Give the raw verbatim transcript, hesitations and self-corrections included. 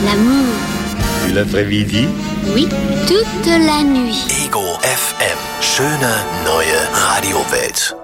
L'amour. Et l'après-midi? Oui, toute la nuit. Ego F M. Schöne neue Radiowelt.